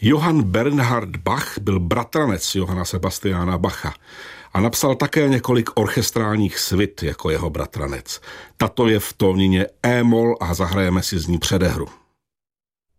Johann Bernhard Bach byl bratranec Johanna Sebastiana Bacha a napsal také několik orchestrálních svit jako jeho bratranec. Tato je v tónině E-moll a zahrajeme si z ní předehru.